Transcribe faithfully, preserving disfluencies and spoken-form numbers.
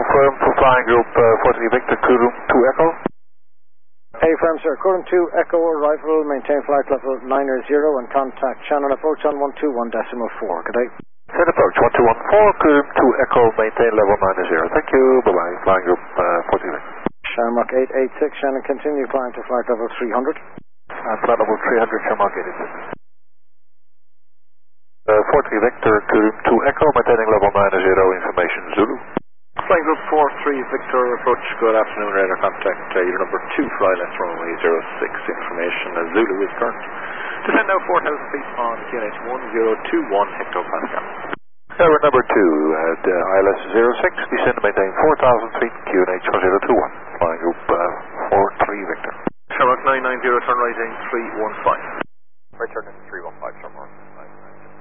firm for flying group uh, four three Victor, Kurum two Echo. Hey, firm sir, Kurum two Echo arrival, maintain flight level nine zero and contact channel approach on one two one decimal four. Good day. Set approach one two one four, Kurum two Echo, maintain level nine zero. Thank you, bye bye, flying group uh, four three Victor. Shamrock eight eight six, Shannon, continue climb to flight level three hundred. Uh, flight level three hundred, Shamrock eight eight six. Uh, four three Victor, Kurum two Echo, maintaining level nine zero, information Zulu. Flying group four three Victor, approach, good afternoon, radar contact, uh, unit number two, fly left runway zero six, information uh, Zulu is current. Descend now four thousand feet on Q N H one zero two one hectopascal. Tower number two, at uh, I L S zero six, descend to maintain four thousand feet, Q N H one zero two one, flying group uh, four three Victor. Shamrock nine nine zero, turn right heading three one five. Right turn in three one five.